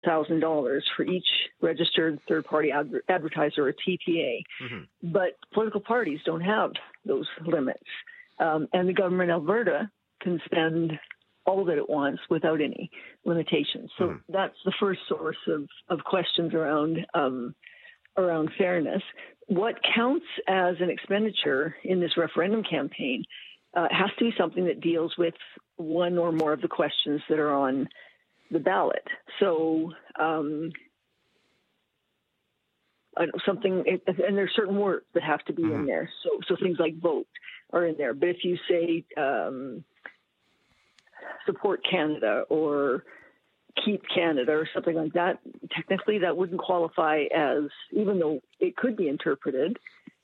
$1,000 for each registered third-party advertiser or TPA. Mm-hmm. But political parties don't have those limits. And the government of Alberta can spend all that it wants without any limitations. So that's the first source of questions around fairness. What counts as an expenditure in this referendum campaign has to be something that deals with one or more of the questions that are on the ballot. So something, and there's certain words that have to be in there. So things like vote are in there. But if you say support Canada or keep Canada or something like that, technically that wouldn't qualify as, even though it could be interpreted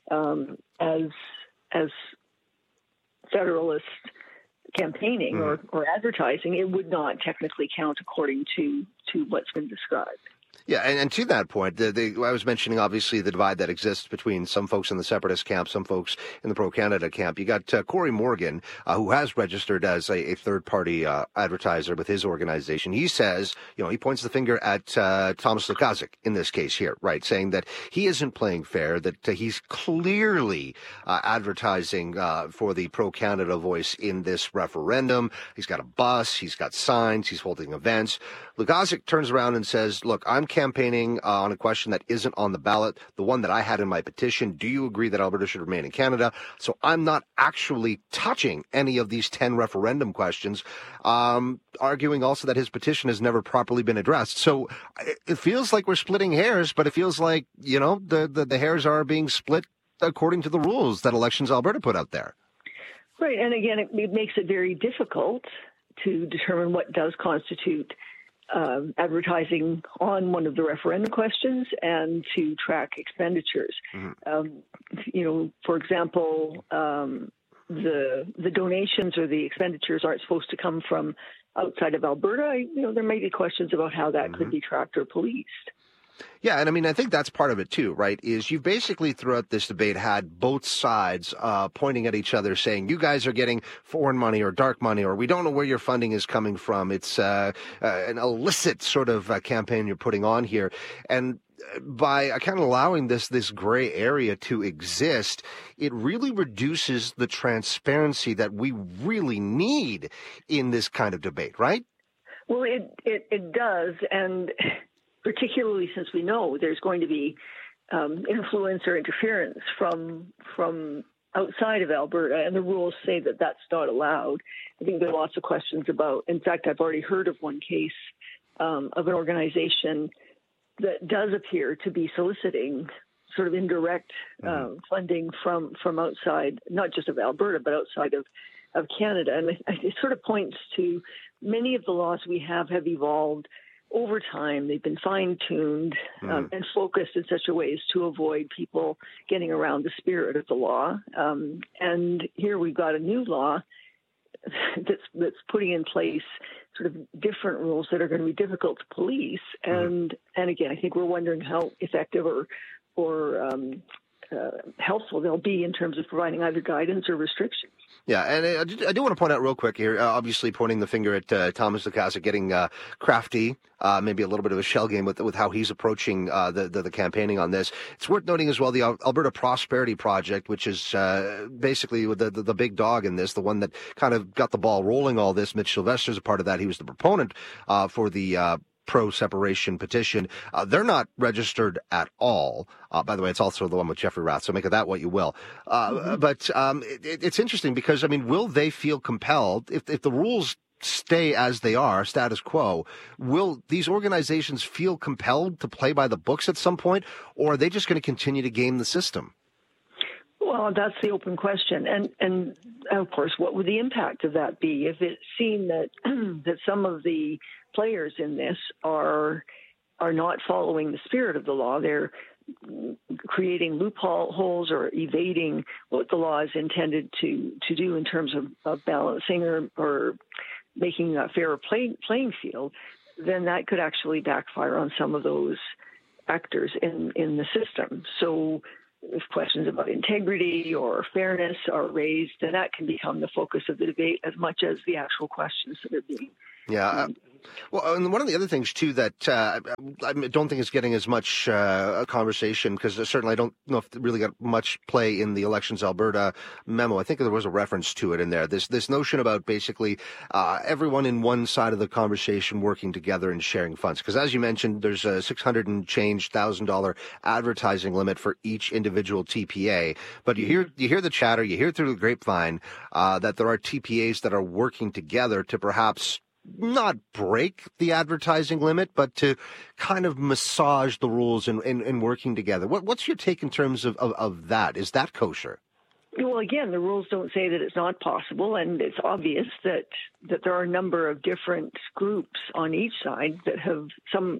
as federalist campaigning or advertising, it would not technically count according to what's been described. Yeah, and to that point, I was mentioning, obviously, the divide that exists between some folks in the separatist camp, some folks in the pro-Canada camp. You got Corey Morgan, who has registered as a third-party advertiser with his organization. He says, he points the finger at Thomas Lukaszuk in this case here, right, saying that he isn't playing fair, that he's clearly advertising for the pro-Canada voice in this referendum. He's got a bus, he's got signs, he's holding events. Lukaszuk turns around and says, look, I'm campaigning on a question that isn't on the ballot, the one that I had in my petition. Do you agree that Alberta should remain in Canada? So I'm not actually touching any of these 10 referendum questions, arguing also that his petition has never properly been addressed. So it feels like we're splitting hairs, but it feels like, the hairs are being split according to the rules that Elections Alberta put out there. Right. And again, it makes it very difficult to determine what does constitute advertising on one of the referendum questions and to track expenditures. For example, the donations or the expenditures aren't supposed to come from outside of Alberta. There may be questions about how that could be tracked or policed. Yeah, and I think that's part of it too, right, is you've basically throughout this debate had both sides pointing at each other saying, you guys are getting foreign money or dark money, or we don't know where your funding is coming from. It's an illicit sort of campaign you're putting on here. And by kind of allowing this gray area to exist, it really reduces the transparency that we really need in this kind of debate, right? Well, it does, and particularly since we know there's going to be influence or interference from outside of Alberta, and the rules say that that's not allowed. I think there are lots of questions about, in fact, I've already heard of one case of an organization that does appear to be soliciting sort of indirect funding from outside, not just of Alberta, but outside of Canada. And it sort of points to many of the laws we have evolved over time. They've been fine-tuned and focused in such a way as to avoid people getting around the spirit of the law. And here we've got a new law that's putting in place sort of different rules that are going to be difficult to police. And again, I think we're wondering how effective or helpful they'll be in terms of providing either guidance or restrictions. Yeah, and I do want to point out real quick here, obviously pointing the finger at Thomas Lukaszuk getting crafty, maybe a little bit of a shell game with how he's approaching the campaigning on this. It's worth noting as well the Alberta Prosperity Project, which is basically the big dog in this, the one that kind of got the ball rolling all this. Mitch Sylvester's a part of that. He was the proponent for the pro-separation petition. They're not registered at all. By the way, it's also the one with Jeffrey Rath, so make of that what you will. But it's interesting because, will they feel compelled, if the rules stay as they are, status quo, will these organizations feel compelled to play by the books at some point, or are they just going to continue to game the system? Well, that's the open question. And of course, what would the impact of that be if it's seen that that some of the players in this are not following the spirit of the law? They're creating loopholes or evading what the law is intended to do in terms of balancing or making a fairer playing field. Then that could actually backfire on some of those actors in the system. So if questions about integrity or fairness are raised, then that can become the focus of the debate as much as the actual questions that are being Yeah. Well, and one of the other things, too, that I don't think is getting as much conversation, because certainly I don't know if it really got much play in the Elections Alberta memo. I think there was a reference to it in there. This notion about basically everyone in one side of the conversation working together and sharing funds. Because as you mentioned, there's a $600 and change thousand advertising limit for each individual TPA. But you hear the chatter, you hear through the grapevine that there are TPAs that are working together to perhaps not break the advertising limit, but to kind of massage the rules in working together. What's your take in terms of that? Is that kosher? Well, again, the rules don't say that it's not possible, and it's obvious that there are a number of different groups on each side that have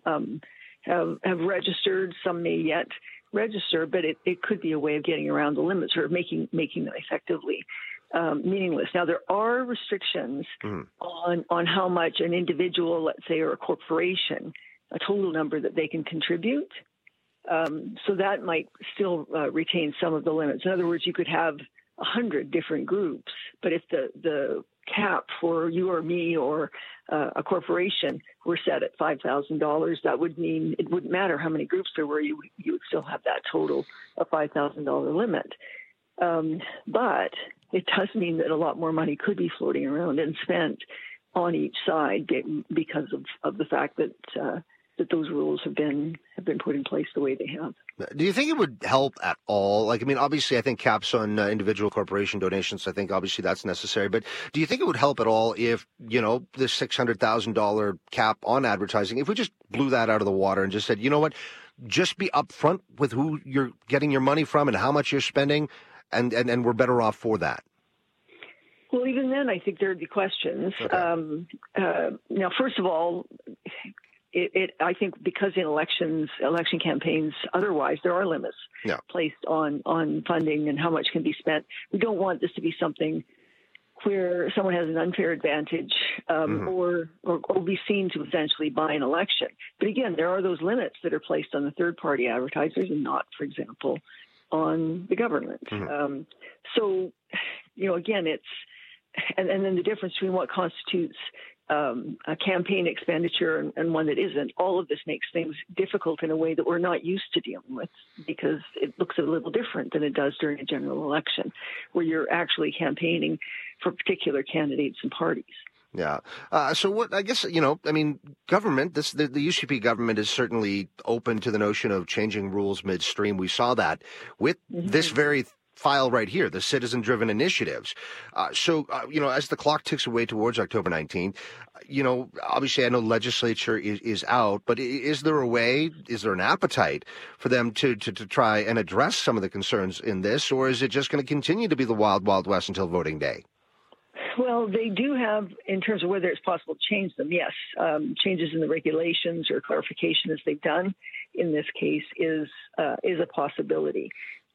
registered, some may yet register, but it could be a way of getting around the limits or making them effectively meaningless. Now, there are restrictions on how much an individual, let's say, or a corporation, a total number that they can contribute. So that might still retain some of the limits. In other words, you could have 100 different groups, but if the cap for you or me or a corporation were set at $5,000, that would mean it wouldn't matter how many groups there were, you would still have that total of $5,000 limit. But it does mean that a lot more money could be floating around and spent on each side because of the fact that those rules have been put in place the way they have. Do you think it would help at all? Like, I mean, obviously, I think caps on individual corporation donations, I think obviously that's necessary. But do you think it would help at all if, this $600,000 cap on advertising, if we just blew that out of the water and just said, you know what, just be upfront with who you're getting your money from and how much you're spending, and we're better off for that? Well, even then, I think there would be questions. Okay. Now, first of all, I think because in election campaigns, otherwise there are limits placed on funding and how much can be spent. We don't want this to be something where someone has an unfair advantage or be seen to essentially buy an election. But again, there are those limits that are placed on the third-party advertisers and not, for example, on the government. So, again, it's and then the difference between what constitutes a campaign expenditure and one that isn't, all of this makes things difficult in a way that we're not used to dealing with, because it looks a little different than it does during a general election, where you're actually campaigning for particular candidates and parties. Yeah. So what, I guess, government, the UCP government is certainly open to the notion of changing rules midstream. We saw that with this very file right here, the citizen-driven initiatives. So, as the clock ticks away towards October 19th, obviously I know legislature is out, but is there an appetite for them to try and address some of the concerns in this, or is it just going to continue to be the wild, wild west until voting day? Well, they do have, in terms of whether it's possible to change them, yes. Changes in the regulations or clarification, as they've done in this case, is a possibility.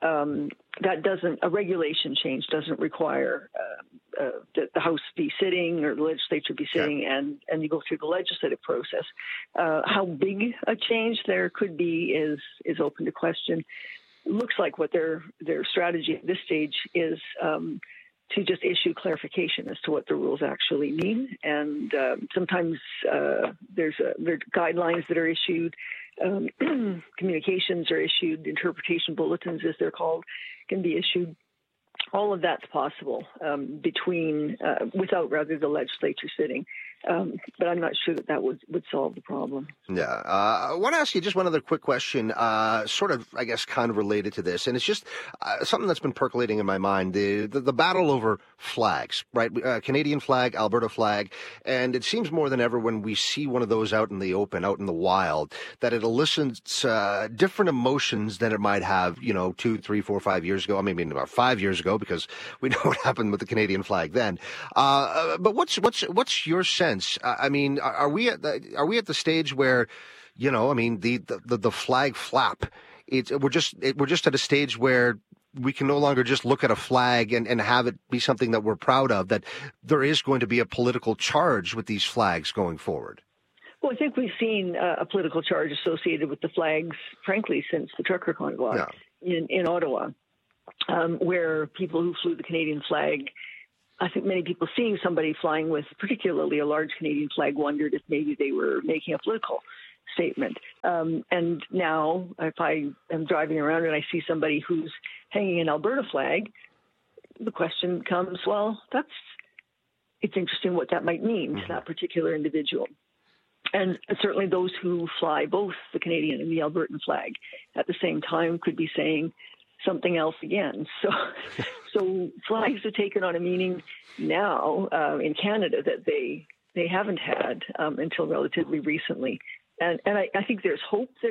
A regulation change doesn't require that the House be sitting or the legislature be sitting and you go through the legislative process. How big a change there could be is open to question. It looks like what their strategy at this stage is to just issue clarification as to what the rules actually mean. And sometimes there are guidelines that are issued. Communications are issued, interpretation bulletins, as they're called, can be issued. All of that's possible without the legislature sitting. But I'm not sure that would solve the problem. Yeah. I want to ask you just one other quick question, sort of, I guess, kind of related to this. And it's just something that's been percolating in my mind, the battle over flags, right? Canadian flag, Alberta flag. And it seems more than ever when we see one of those out in the open, out in the wild, that it elicits different emotions than it might have, 2, 3, 4, 5 years ago. I mean, about 5 years ago, because we know what happened with the Canadian flag then. But what's your sense? I mean, are we at the stage where, the flag flap? We're just at a stage where we can no longer just look at a flag and have it be something that we're proud of, that there is going to be a political charge with these flags going forward. Well, I think we've seen a political charge associated with the flags, frankly, since the trucker convoy in Ottawa, where people who flew the Canadian flag I think many people seeing somebody flying with particularly a large Canadian flag wondered if maybe they were making a political statement. And now if I am driving around and I see somebody who's hanging an Alberta flag, the question comes, well, it's interesting what that might mean to that particular individual. And certainly those who fly both the Canadian and the Albertan flag at the same time could be saying something else again. So flags have taken on a meaning now in Canada that they haven't had until relatively recently. And I think there's hope that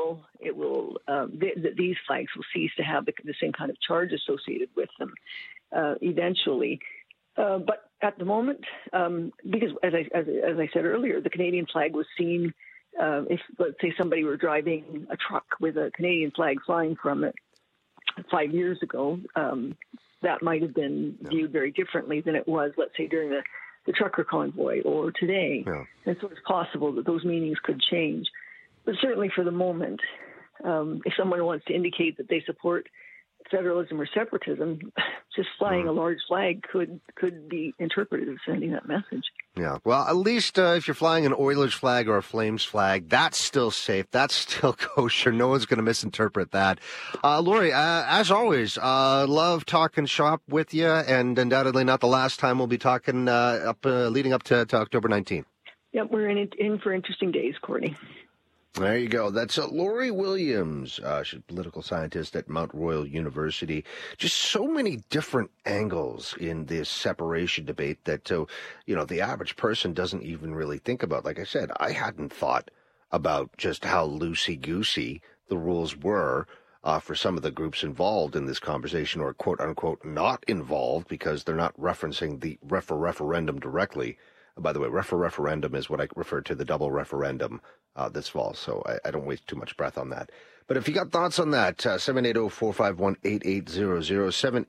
that these flags will cease to have the same kind of charge associated with them eventually. But at the moment, because as I said earlier, the Canadian flag was seen. If let's say somebody were driving a truck with a Canadian flag flying from it 5 years ago, that might have been viewed very differently than it was, let's say, during the trucker convoy or today. Yeah. And so it's possible that those meanings could change. But certainly for the moment, if someone wants to indicate that they support federalism or separatism, just flying a large flag could be interpreted as sending that message. Yeah, well, at least if you're flying an Oilers flag or a Flames flag, that's still safe. That's still kosher. No one's going to misinterpret that. Lori, as always, love talking shop with you, and undoubtedly not the last time we'll be talking leading up to October 19th. Yep, we're in for interesting days, Courtney. There you go. That's Lori Williams. She's a political scientist at Mount Royal University. Just so many different angles in this separation debate that, the average person doesn't even really think about. Like I said, I hadn't thought about just how loosey-goosey the rules were for some of the groups involved in this conversation, or quote-unquote not involved, because they're not referencing the referendum directly. By the way, referendum is what I refer to the double referendum this fall, so I don't waste too much breath on that. But if you got thoughts on that, 780-451-8800,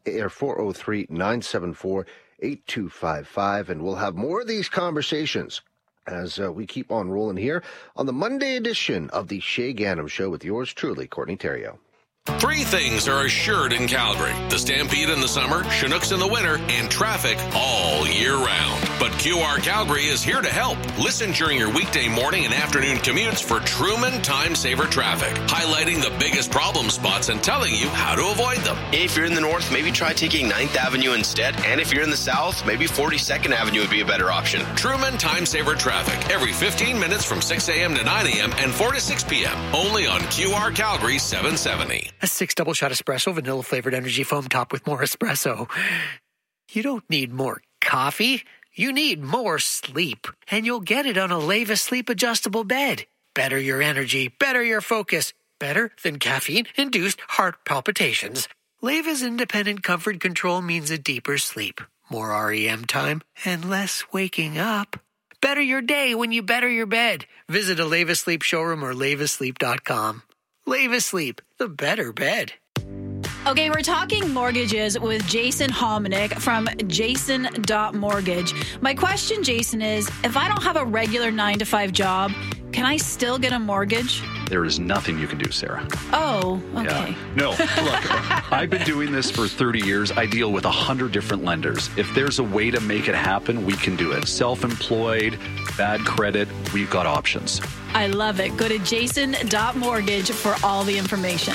403-974-8255, and we'll have more of these conversations as we keep on rolling here on the Monday edition of the Shay Ghanem Show with yours truly, Courtney Theriault. 3 things are assured in Calgary: the Stampede in the summer, Chinooks in the winter, and traffic all year round. But QR Calgary is here to help. Listen during your weekday morning and afternoon commutes for Truman Time Saver Traffic, highlighting the biggest problem spots and telling you how to avoid them. If you're in the north, maybe try taking 9th Avenue instead. And if you're in the south, maybe 42nd Avenue would be a better option. Truman Time Saver Traffic, every 15 minutes from 6 a.m. to 9 a.m. and 4 to 6 p.m. Only on QR Calgary 770. A 6 double-shot espresso, vanilla-flavored energy foam topped with more espresso. You don't need more coffee. You need more sleep. And you'll get it on a Leva Sleep Adjustable Bed. Better your energy, better your focus, better than caffeine-induced heart palpitations. Leva's independent comfort control means a deeper sleep, more REM time, and less waking up. Better your day when you better your bed. Visit a Leva Sleep showroom or levasleep.com. Leva Sleep, the better bed. Okay, we're talking mortgages with Jason Hominick from jason.mortgage. My question, Jason, is if I don't have a regular 9-to-5 job, can I still get a mortgage? There is nothing you can do, Sarah. Oh, okay. Yeah. No, look, I've been doing this for 30 years. I deal with 100 different lenders. If there's a way to make it happen, we can do it. Self-employed, bad credit, we've got options. I love it. Go to jason.mortgage for all the information.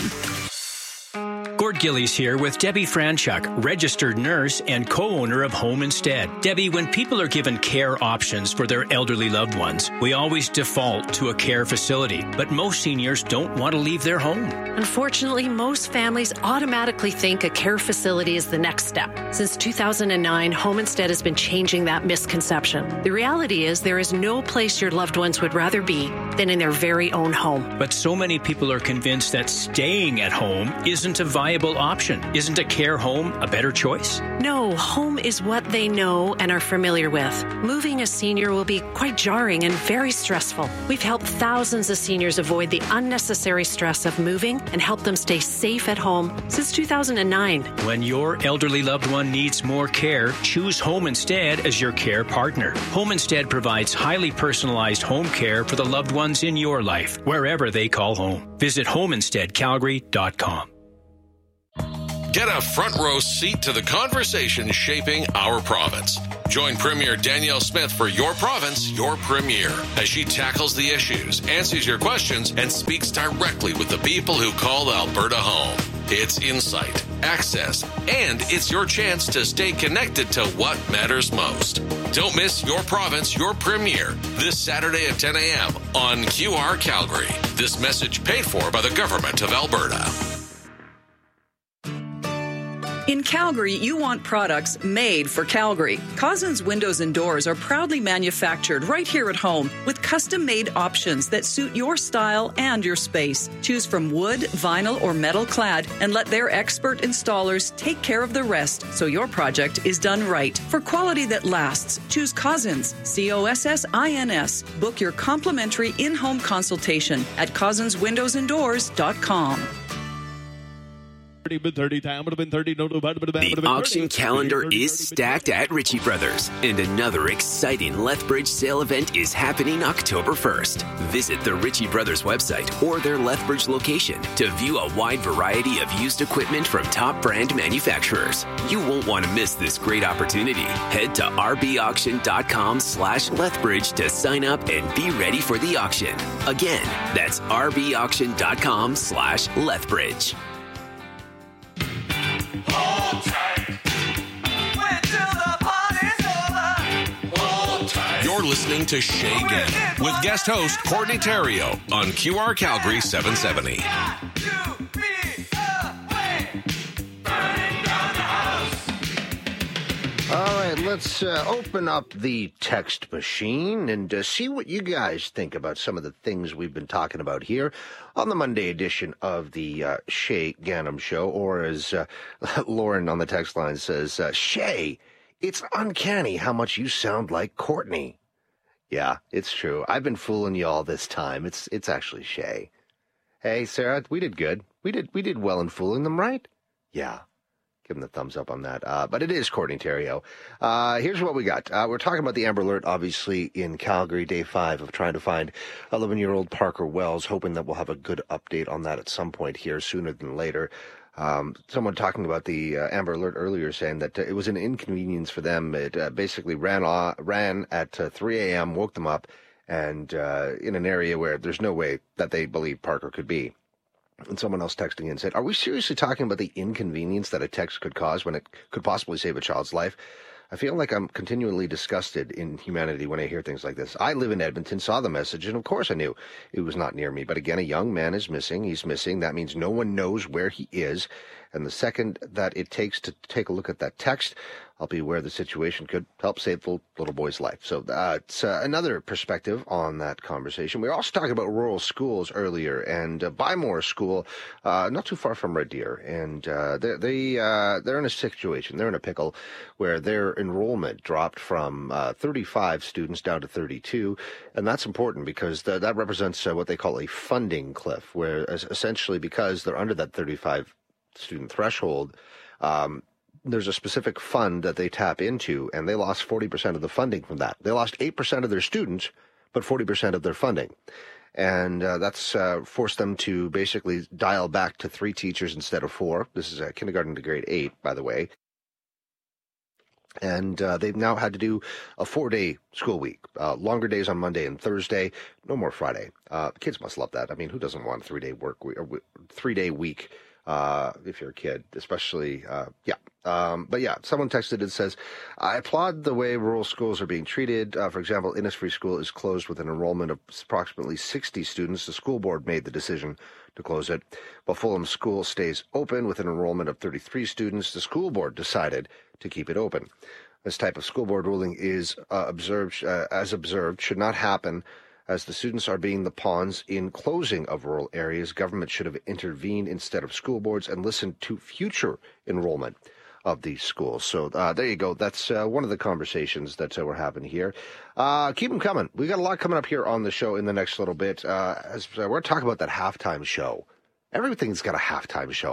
Gord Gillies here with Debbie Franchuk, registered nurse and co-owner of Home Instead. Debbie, when people are given care options for their elderly loved ones, we always default to a care facility, but most seniors don't want to leave their home. Unfortunately, most families automatically think a care facility is the next step. Since 2009, Home Instead has been changing that misconception. The reality is there is no place your loved ones would rather be than in their very own home. But so many people are convinced that staying at home isn't a viable option. Isn't a care home a better choice? No, home is what they know and are familiar with. Moving a senior will be quite jarring and very stressful. We've helped thousands of seniors avoid the unnecessary stress of moving and help them stay safe at home since 2009. When your elderly loved one needs more care, choose Home Instead as your care partner. Home Instead provides highly personalized home care for the loved ones in your life, wherever they call home. Visit homeinsteadcalgary.com. Get a front row seat to the conversation shaping our province. Join Premier Danielle Smith for Your Province, Your Premier, as she tackles the issues, answers your questions, and speaks directly with the people who call Alberta home. It's insight, access, and it's your chance to stay connected to what matters most. Don't miss Your Province, Your Premier this Saturday at 10 a.m. on QR Calgary. This message paid for by the Government of Alberta. In Calgary, you want products made for Calgary. Cousins Windows and Doors are proudly manufactured right here at home with custom-made options that suit your style and your space. Choose from wood, vinyl, or metal clad and let their expert installers take care of the rest so your project is done right. For quality that lasts, choose Cousins, COSSINS. Book your complimentary in-home consultation at cousinswindowsanddoors.com. The auction calendar is stacked at Ritchie Brothers, and another exciting Lethbridge sale event is happening October 1st. Visit the Ritchie Brothers website or their Lethbridge location to view a wide variety of used equipment from top brand manufacturers. You won't want to miss this great opportunity. Head to rbauction.com/Lethbridge to sign up and be ready for the auction. Again, that's rbauction.com/Lethbridge. You're listening to Shay Gannon with guest host Courtney Theriault on QR Calgary 770. All right, let's open up the text machine and see what you guys think about some of the things we've been talking about here on the Monday edition of the Shay Gannon Show, or as Lauren on the text line says, Shay, it's uncanny how much you sound like Courtney. Yeah, it's true. I've been fooling you all this time. It's actually Shay. Hey, Sarah, we did good. We did well in fooling them, right? Yeah. Give him the thumbs up on that. But it is Courtney Theriault. Here's what we got. We're talking about the Amber Alert, obviously, in Calgary, day 5 of trying to find 11-year-old Parker Wells, hoping that we'll have a good update on that at some point here, sooner than later. Someone talking about the Amber Alert earlier saying that it was an inconvenience for them. It basically ran at 3 a.m., woke them up, and in an area where there's no way that they believe Parker could be. And someone else texting in said, are we seriously talking about the inconvenience that a text could cause when it could possibly save a child's life? I feel like I'm continually disgusted in humanity when I hear things like this. I live in Edmonton, saw the message, and of course I knew it was not near me. But again, a young man is missing. He's missing. That means no one knows where he is. And the second that it takes to take a look at that text, I'll be aware the situation could help save the little boy's life. So it's another perspective on that conversation. We were also talking about rural schools earlier, and Bymore School, not too far from Red Deer, and they're in a situation, they're in a pickle where their enrollment dropped from 35 students down to 32, and that's important because that represents what they call a funding cliff, where essentially because they're under that 35 student threshold, there's a specific fund that they tap into, and they lost 40% of the funding from that. They lost 8% of their students, but 40% of their funding. And that's forced them to basically dial back to 3 teachers instead of 4. This is kindergarten to grade 8, by the way. And they've now had to do a 4-day school week, longer days on Monday and Thursday, no more Friday. Kids must love that. I mean, who doesn't want a 3-day work week, or 3-day week? If you're a kid, especially, but yeah, someone texted and says, I applaud the way rural schools are being treated. For example, Innisfree School is closed with an enrollment of approximately 60 students. The school board made the decision to close it. While Fulham School stays open with an enrollment of 33 students, the school board decided to keep it open. This type of school board ruling is observed, should not happen. As the students are being the pawns in closing of rural areas, government should have intervened instead of school boards and listened to future enrollment of these schools. So there you go. That's one of the conversations that we're having here. Keep them coming. We got a lot coming up here on the show in the next little bit. As we're talking about that halftime show. Everything's got a halftime show.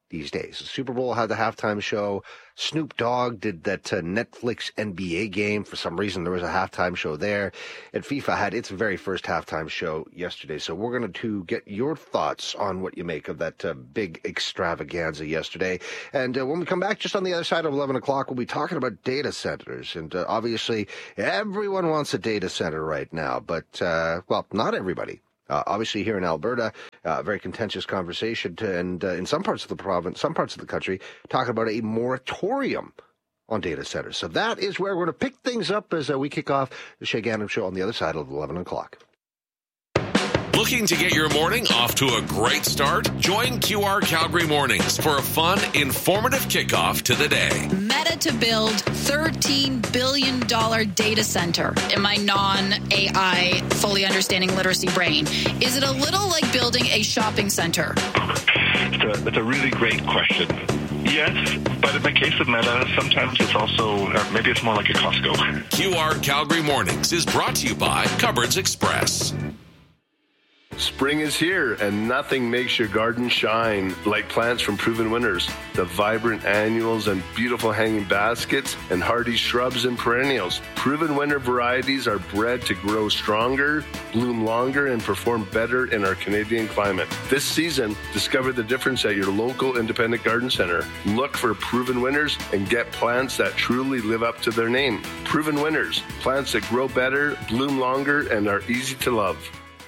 these days. The Super Bowl had the halftime show. Snoop Dogg did that Netflix NBA game. For some reason, there was a halftime show there. And FIFA had its very first halftime show yesterday. So we're going to get your thoughts on what you make of that big extravaganza yesterday. And when we come back, just on the other side of 11 o'clock, we'll be talking about data centers. And obviously, everyone wants a data center right now. But, well, not everybody. Obviously, here in Alberta, very contentious conversation, and in some parts of the province, some parts of the country, talking about a moratorium on data centers. So that is where we're going to pick things up as we kick off the Shay Gandam Show on the other side of 11 o'clock. Looking to get your morning off to a great start? Join QR Calgary Mornings for a fun, informative kickoff to the day. Meta to build $13 billion data center in my non-AI, fully understanding literacy brain. Is it a little like building a shopping center? It's a really great question. Yes, but in the case of Meta, sometimes it's also, maybe it's more like a Costco. QR Calgary Mornings is brought to you by Cupboards Express. Spring is here, and nothing makes your garden shine like plants from Proven Winners. The vibrant annuals and beautiful hanging baskets and hardy shrubs and perennials. Proven Winner varieties are bred to grow stronger, bloom longer, and perform better in our Canadian climate. This season, discover the difference at your local independent garden center. Look for Proven Winners and get plants that truly live up to their name. Proven Winners, plants that grow better, bloom longer, and are easy to love.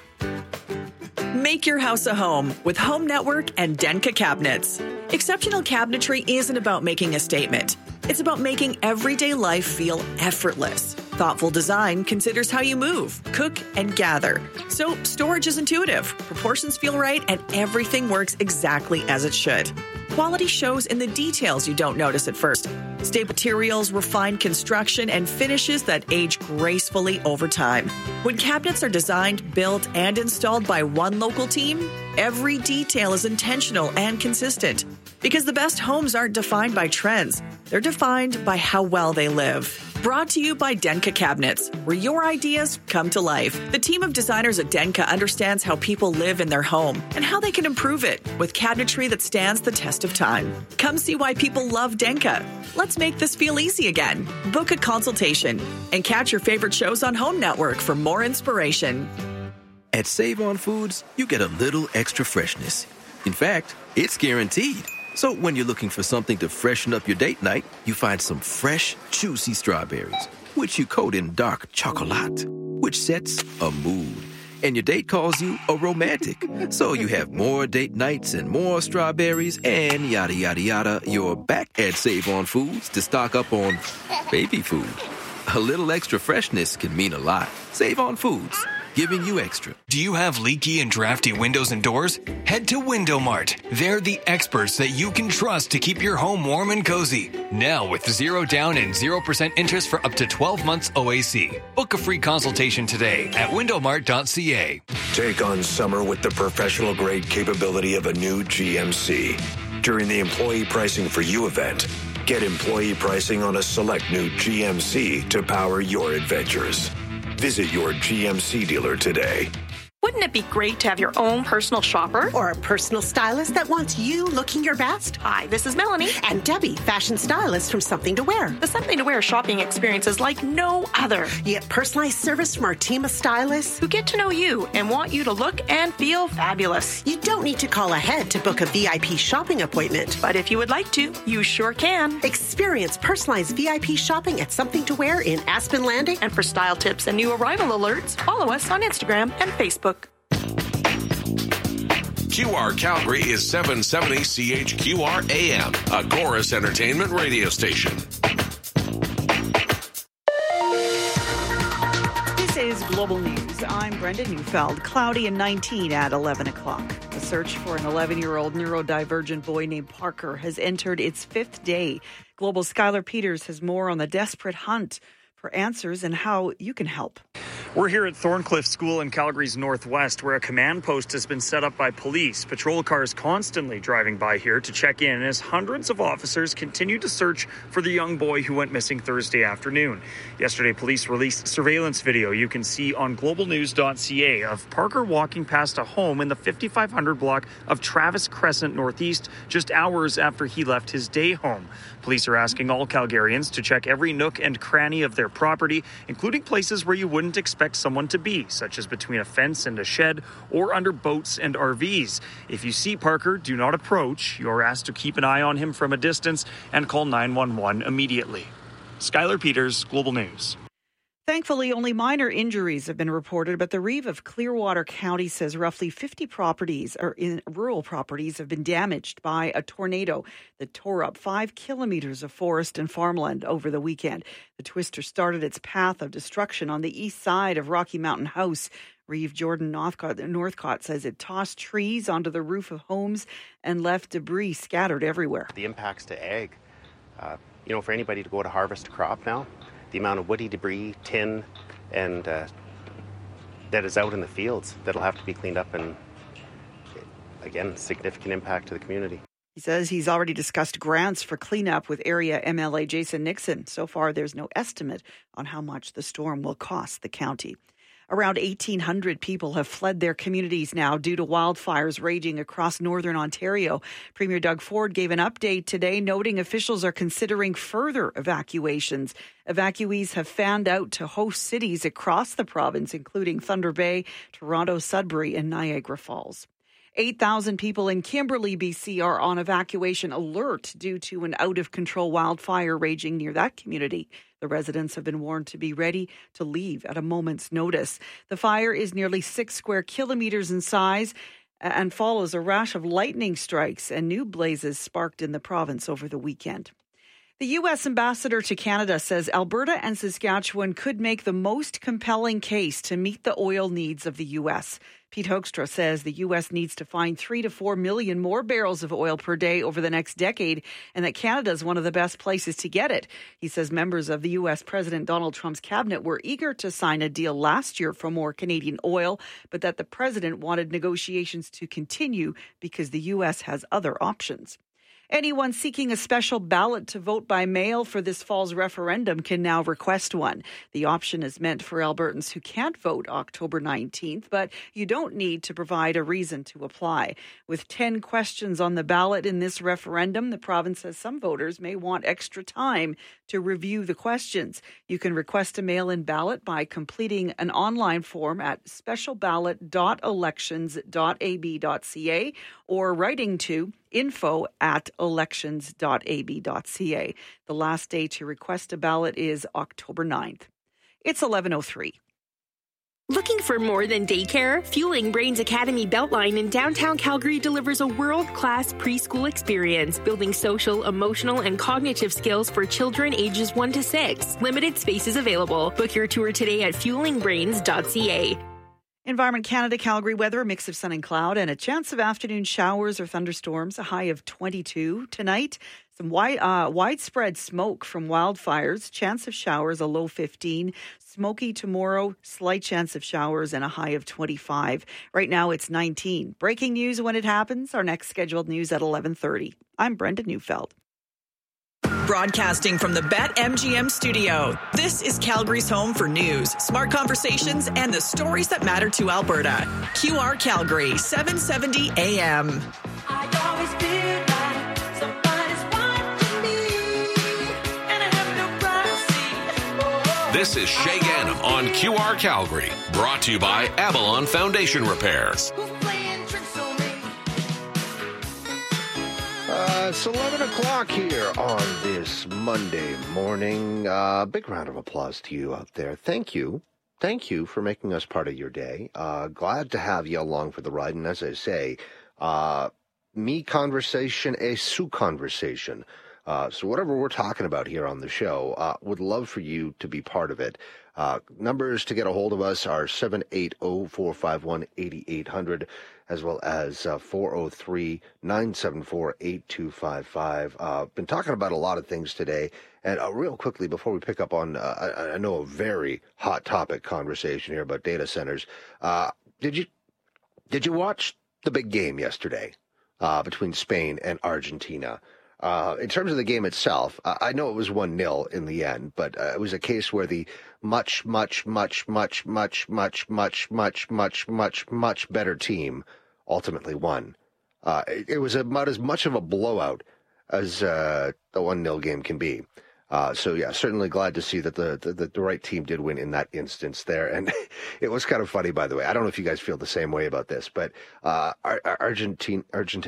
Make your house a home with Home Network and Denka Cabinets. Exceptional cabinetry isn't about making a statement. It's about making everyday life feel effortless. Thoughtful design considers how you move, cook, and gather. So storage is intuitive, proportions feel right, and everything works exactly as it should. Quality shows in the details you don't notice at first. Stable materials, refined construction, and finishes that age gracefully over time. When cabinets are designed, built, and installed by one local team, every detail is intentional and consistent. Because the best homes aren't defined by trends. They're defined by how well they live. Brought to you by Denka Cabinets, where your ideas come to life. The team of designers at Denka understands how people live in their home and how they can improve it with cabinetry that stands the test of time. Come see why people love Denka. Let's make this feel easy again. Book a consultation and catch your favorite shows on Home Network for more inspiration. At Save On Foods, you get a little extra freshness. In fact, it's guaranteed. So when you're looking for something to freshen up your date night, you find some fresh, juicy strawberries, which you coat in dark chocolate, which sets a mood. And your date calls you a romantic. So you have more date nights and more strawberries and yada, yada, yada. You're back at Save On Foods to stock up on baby food. A little extra freshness can mean a lot. Save On Foods, giving you extra. Do you have leaky and drafty windows and doors? Head to Window Mart. They're the experts that you can trust to keep your home warm and cozy. Now with 0 down and 0% interest for up to 12 months OAC. Book a free consultation today at windowmart.ca. Take on summer with the professional-grade capability of a new GMC. During the Employee Pricing for You event, get employee pricing on a select new GMC to power your adventures. Visit your GMC dealer today. Wouldn't it be great to have your own personal shopper? Or a personal stylist that wants you looking your best? Hi, this is Melanie. And Debbie, fashion stylist from Something to Wear. The Something to Wear shopping experience is like no other. You get personalized service from our team of stylists who get to know you and want you to look and feel fabulous. You don't need to call ahead to book a VIP shopping appointment. But if you would like to, you sure can. Experience personalized VIP shopping at Something to Wear in Aspen Landing. And for style tips and new arrival alerts, follow us on Instagram and Facebook. QR Calgary is 770 CHQR AM, a Chorus Entertainment radio station. This is Global News. I'm Brenda Neufeld. Cloudy and 19 at 11 o'clock. The search for an 11-year-old neurodivergent boy named Parker has entered its 5th day. Global's Skylar Peters has more on the desperate hunt for answers and how you can help. We're here at Thorncliffe School in Calgary's northwest, where a command post has been set up by police. Patrol cars constantly driving by here to check in as hundreds of officers continue to search for the young boy who went missing Thursday afternoon. Yesterday, police released surveillance video you can see on globalnews.ca of Parker walking past a home in the 5500 block of Travis Crescent Northeast just hours after he left his day home. Police are asking all Calgarians to check every nook and cranny of their property, including places where you wouldn't expect someone to be, such as between a fence and a shed or under boats and RVs. If you see Parker, do not approach. You're asked to keep an eye on him from a distance and call 911 immediately. Skylar Peters, Global News. Thankfully, only minor injuries have been reported, but the Reeve of Clearwater County says roughly 50 properties or in rural properties have been damaged by a tornado that tore up 5 kilometers of forest and farmland over the weekend. The twister started its path of destruction on the east side of Rocky Mountain House. Reeve Jordan Northcott says it tossed trees onto the roof of homes and left debris scattered everywhere. The impacts to ag, for anybody to go to harvest a crop now, the amount of woody debris, tin, and that is out in the fields that'll have to be cleaned up, and again, significant impact to the community. He says he's already discussed grants for cleanup with area MLA Jason Nixon. So far, there's no estimate on how much the storm will cost the county. Around 1,800 people have fled their communities now due to wildfires raging across northern Ontario. Premier Doug Ford gave an update today, noting officials are considering further evacuations. Evacuees have fanned out to host cities across the province, including Thunder Bay, Toronto, Sudbury, and Niagara Falls. 8,000 people in Kimberley, BC are on evacuation alert due to an out-of-control wildfire raging near that community. The residents have been warned to be ready to leave at a moment's notice. The fire is nearly 6 square kilometers in size and follows a rash of lightning strikes and new blazes sparked in the province over the weekend. The U.S. ambassador to Canada says Alberta and Saskatchewan could make the most compelling case to meet the oil needs of the U.S. Pete Hoekstra says the U.S. needs to find 3 to 4 million more barrels of oil per day over the next decade, and that Canada is one of the best places to get it. He says members of the U.S. President Donald Trump's cabinet were eager to sign a deal last year for more Canadian oil, but that the president wanted negotiations to continue because the U.S. has other options. Anyone seeking a special ballot to vote by mail for this fall's referendum can now request one. The option is meant for Albertans who can't vote October 19th, but you don't need to provide a reason to apply. With 10 questions on the ballot in this referendum, the province says some voters may want extra time to review the questions. You can request a mail-in ballot by completing an online form at specialballot.elections.ab.ca or writing to info@elections.ab.ca. The last day to request a ballot is October 9th. It's 11:03. Looking for more than daycare? Fueling Brains Academy Beltline in downtown Calgary delivers a world-class preschool experience, building social, emotional, and cognitive skills for children ages 1 to 6. Limited spaces available. Book your tour today at fuelingbrains.ca. Environment Canada, Calgary weather, a mix of sun and cloud and a chance of afternoon showers or thunderstorms, a high of 22. Tonight, some widespread smoke from wildfires, chance of showers, a low 15. Smoky tomorrow, slight chance of showers and a high of 25. Right now it's 19. Breaking news when it happens. Our next scheduled news at 11:30. I'm Brenda Neufeld. Broadcasting from the BetMGM studio, this is Calgary's home for news, smart conversations, and the stories that matter to Alberta. QR Calgary, 770 AM. This is Shay Ganem on QR Calgary, brought to you by Avalon Foundation Repairs. It's 11 o'clock here on this Monday morning. Big round of applause to you out there. Thank you. Thank you for making us part of your day. Glad to have you along for the ride. And as I say, me conversation, a Sue conversation. So whatever we're talking about here on the show, would love for you to be part of it. Numbers to get a hold of us are 780-451-8800, as well as 403-974-8255. Been talking about a lot of things today. And real quickly, before we pick up on, I know, a very hot topic conversation here about data centers. Did you watch the big game yesterday between Spain and Argentina? In terms of the game itself, I know it was 1-0 in the end, but it was a case where the much better team ultimately won. It was about as much of a blowout as the 1-0 game can be. So yeah, certainly glad to see that the right team did win in that instance there. And it was kind of funny, by the way. I don't know if you guys feel the same way about this, but Argentina,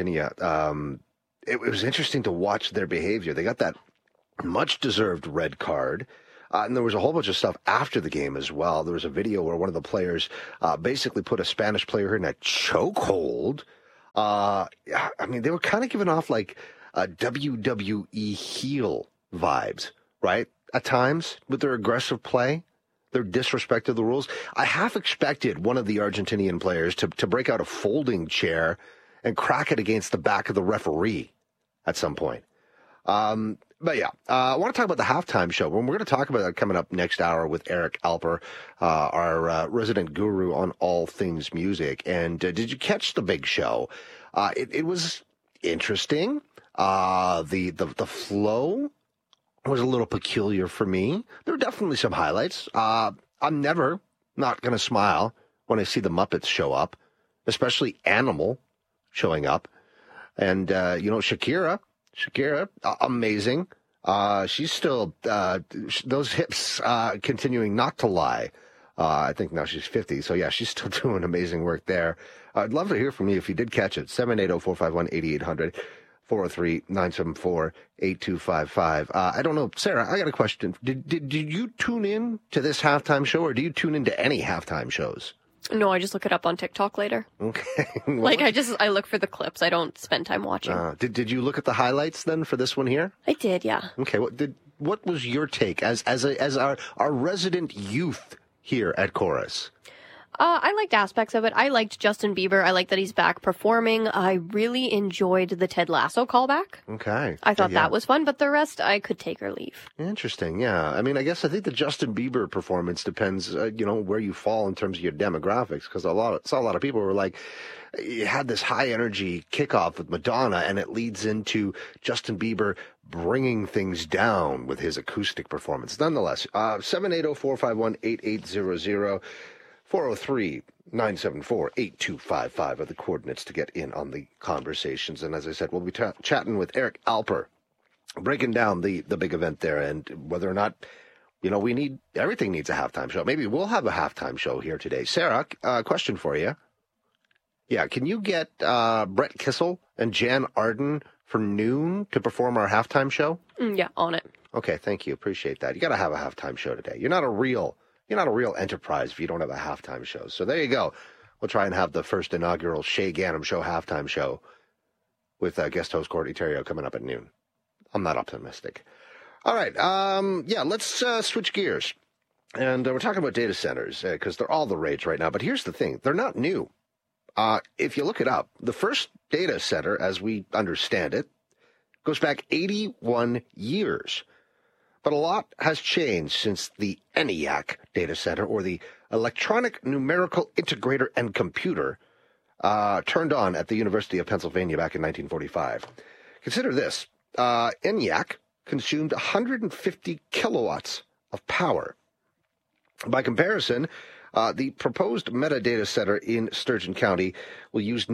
it was interesting to watch their behavior. They got that much-deserved red card. And there was a whole bunch of stuff after the game as well. There was a video where one of the players basically put a Spanish player in a chokehold. I mean, they were kind of giving off like WWE heel vibes, right? At times, with their aggressive play, their disrespect of the rules. I half expected one of the Argentinian players to break out a folding chair and crack it against the back of the referee at some point. But yeah, I want to talk about the halftime show. We're going to talk about that coming up next hour with Eric Alper, our resident guru on all things music. And did you catch the big show? It was interesting. The flow was a little peculiar for me. There were definitely some highlights. I'm never not going to smile when I see the Muppets show up, especially Animal showing up. And, Shakira, amazing. She's still, those hips continuing not to lie. I think now she's 50. So, yeah, she's still doing amazing work there. I'd love to hear from you if you did catch it. 780-451-8800. 403-974-8255. I don't know. Sarah, I got a question. Did you tune in to this halftime show, or do you tune into any halftime shows? No, I just look it up on TikTok later. Okay. I look for the clips. I don't spend time watching. Did you look at the highlights then for this one here? I did, yeah. Okay. What was your take as our resident youth here at Chorus? I liked aspects of it. I liked Justin Bieber. I like that he's back performing. I really enjoyed the Ted Lasso callback. Okay. I thought that was fun, but the rest I could take or leave. Interesting, yeah. I mean, I think the Justin Bieber performance depends, where you fall in terms of your demographics, because a lot of people were like, you had this high energy kickoff with Madonna, and it leads into Justin Bieber bringing things down with his acoustic performance. Nonetheless, 780-451-8800. 403-974-8255 are the coordinates to get in on the conversations. And as I said, we'll be chatting with Eric Alper, breaking down the big event there and whether or not, everything needs a halftime show. Maybe we'll have a halftime show here today. Sarah, question for you. Yeah, can you get Brett Kissel and Jan Arden for noon to perform our halftime show? Yeah, on it. Okay, thank you. Appreciate that. You got to have a halftime show today. You're not a real enterprise if you don't have a halftime show. So there you go. We'll try and have the first inaugural Shay Ganem Show halftime show with guest host Courtney Terrio coming up at noon. I'm not optimistic. All right. Let's switch gears. And we're talking about data centers because they're all the rage right now. But here's the thing. They're not new. If you look it up, the first data center, as we understand it, goes back 81 years. But a lot has changed since the ENIAC data center, or the Electronic Numerical Integrator and Computer, turned on at the University of Pennsylvania back in 1945. Consider this. ENIAC consumed 150 kilowatts of power. By comparison, the proposed metadata center in Sturgeon County will use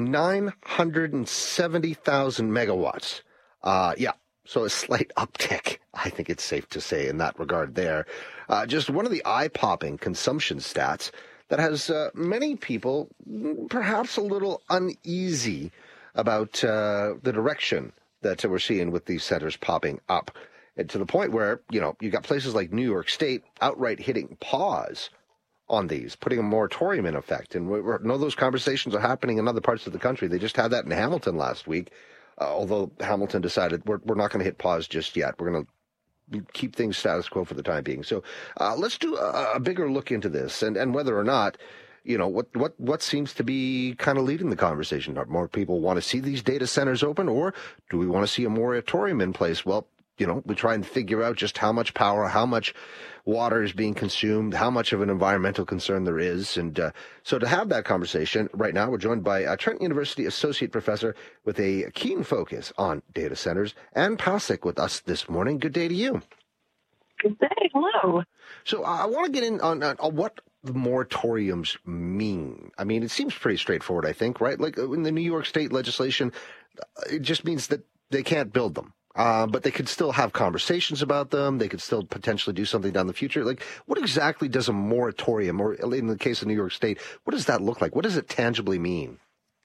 970,000 megawatts. So a slight uptick, I think it's safe to say, in that regard there. Just one of the eye-popping consumption stats that has many people perhaps a little uneasy about the direction that we're seeing with these centers popping up. And to the point where, you got places like New York State outright hitting pause on these, putting a moratorium in effect. And we know those conversations are happening in other parts of the country. They just had that in Hamilton last week. Although Hamilton decided we're not going to hit pause just yet. We're going to keep things status quo for the time being. So let's do a bigger look into this and whether or not, what seems to be kind of leading the conversation. Do more people want to see these data centers open, or do we want to see a moratorium in place? Well, we try and figure out just how much power, how much water is being consumed, how much of an environmental concern there is. And so to have that conversation right now, we're joined by Trent University Associate Professor with a keen focus on data centers, Ann Pasek, with us this morning. Good day to you. Good day. Hello. So I want to get in on what the moratoriums mean. I mean, it seems pretty straightforward, I think, right? Like in the New York State legislation, it just means that they can't build them. But they could still have conversations about them. They could still potentially do something down the future. Like, what exactly does a moratorium, or in the case of New York State, what does that look like? What does it tangibly mean?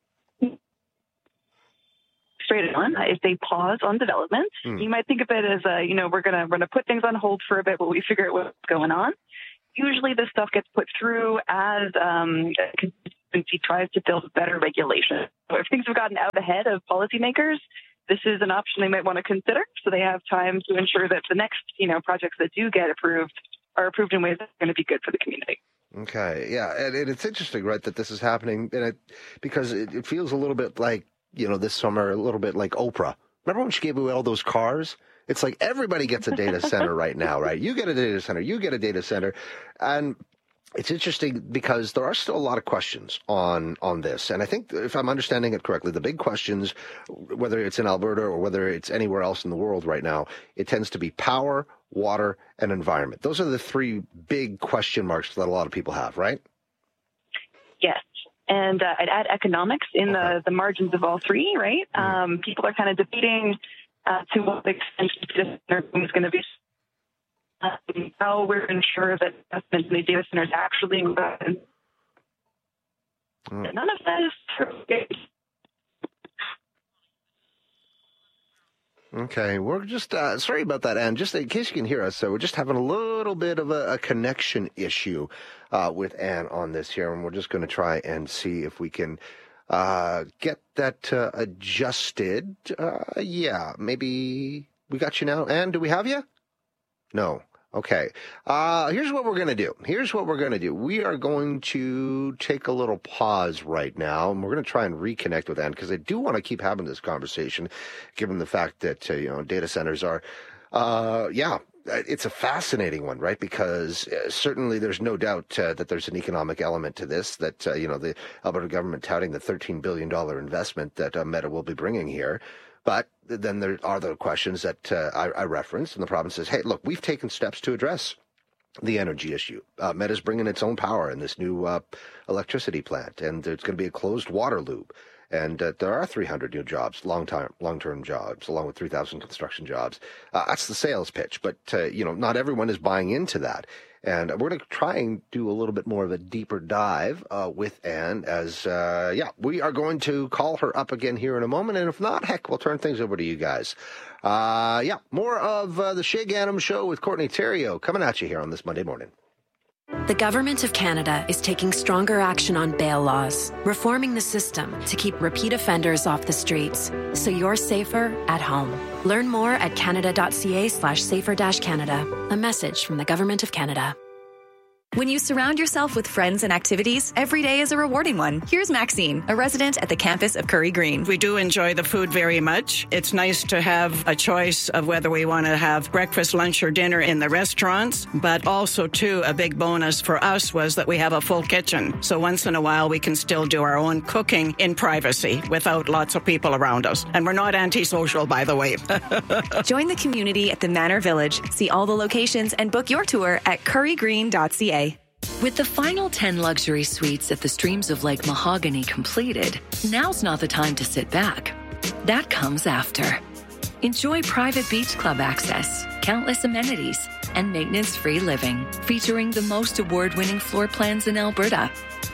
Straight on, it's a pause on development. You might think of it as we're gonna put things on hold for a bit while we figure out what's going on. Usually, this stuff gets put through as a constituency tries to build better regulation. So if things have gotten out ahead of policymakers, this is an option they might want to consider, so they have time to ensure that the next, projects that do get approved are approved in ways that are going to be good for the community. Okay, yeah, and it's interesting, right, that this is happening, because it feels a little bit like, this summer, a little bit like Oprah. Remember when she gave away all those cars? It's like everybody gets a data center right now, right? You get a data center, you get a data center, and it's interesting because there are still a lot of questions on this. And I think, if I'm understanding it correctly, the big questions, whether it's in Alberta or whether it's anywhere else in the world right now, it tends to be power, water, and environment. Those are the three big question marks that a lot of people have, right? Yes. And I'd add economics in the margins of all three, right? People are kind of debating to what extent this is going to be. How we're ensure that investments in the data centers actually happen. None of that is true. Okay, we're just sorry about that, Ann. Just in case you can hear us, so we're just having a little bit of a connection issue with Ann on this here, and we're just going to try and see if we can get that adjusted. Yeah, maybe we got you now. Ann, do we have you? No. Okay. Here's what we're going to do. We are going to take a little pause right now, and we're going to try and reconnect with Ann, because I do want to keep having this conversation, given the fact that, data centers are, it's a fascinating one, right? Because certainly there's no doubt that there's an economic element to this, that, the Alberta government touting the $13 billion investment that Meta will be bringing here. But then there are the questions that I referenced, and the province says, hey, look, we've taken steps to address the energy issue. Meta's bringing its own power in this new electricity plant, and there's going to be a closed water loop. And there are 300 new jobs, long-term jobs, along with 3,000 construction jobs. That's the sales pitch, but, not everyone is buying into that. And we're going to try and do a little bit more of a deeper dive with Ann as, we are going to call her up again here in a moment. And if not, heck, we'll turn things over to you guys. More of the Shay Ganem Show with Courtney Theriault coming at you here on this Monday morning. The Government of Canada is taking stronger action on bail laws, reforming the system to keep repeat offenders off the streets, so you're safer at home. Learn more at canada.ca/safer-canada. A message from the Government of Canada. When you surround yourself with friends and activities, every day is a rewarding one. Here's Maxine, a resident at the campus of Curry Green. We do enjoy the food very much. It's nice to have a choice of whether we want to have breakfast, lunch, or dinner in the restaurants. But also, too, a big bonus for us was that we have a full kitchen. So once in a while, we can still do our own cooking in privacy without lots of people around us. And we're not antisocial, by the way. Join the community at the Manor Village. See all the locations and book your tour at currygreen.ca. With the final 10 luxury suites at the Streams of Lake Mahogany completed, now's not the time to sit back. That comes after. Enjoy private beach club access, countless amenities, and maintenance-free living, featuring the most award-winning floor plans in Alberta.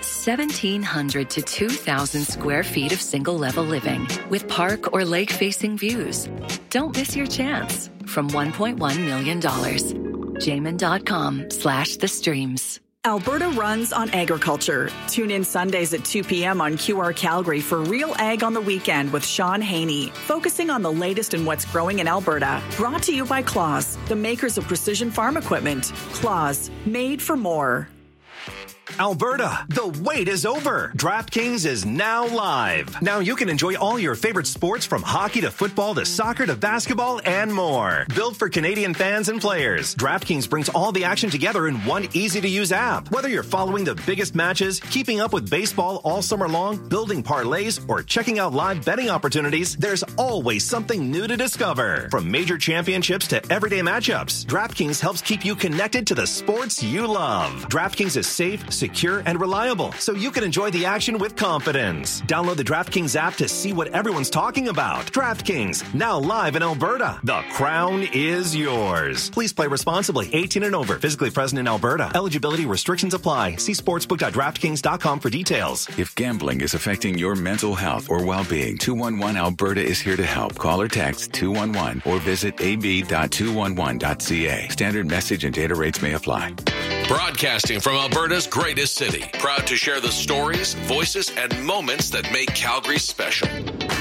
1,700 to 2,000 square feet of single-level living with park or lake-facing views. Don't miss your chance. From $1.1 million. Jamin.com/thestreams. Alberta runs on agriculture. Tune in Sundays at 2 p.m. on QR Calgary for Real Ag on the Weekend with Sean Haney, focusing on the latest in what's growing in Alberta. Brought to you by Claus, the makers of precision farm equipment. Claus, made for more. Alberta, the wait is over. DraftKings is now live. Now you can enjoy all your favorite sports from hockey to football to soccer to basketball and more. Built for Canadian fans and players, DraftKings brings all the action together in one easy-to-use app. Whether you're following the biggest matches, keeping up with baseball all summer long, building parlays, or checking out live betting opportunities, there's always something new to discover. From major championships to everyday matchups, DraftKings helps keep you connected to the sports you love. DraftKings is safe, secure, and reliable, so you can enjoy the action with confidence. Download the DraftKings app to see what everyone's talking about. DraftKings, now live in Alberta. The crown is yours. Please play responsibly. 18 and over. Physically present in Alberta. Eligibility restrictions apply. See sportsbook.draftkings.com for details. If gambling is affecting your mental health or well-being, 211 Alberta is here to help. Call or text 211 or visit ab.211.ca. Standard message and data rates may apply. Broadcasting from Alberta's greatest city. Proud to share the stories, voices, and moments that make Calgary special.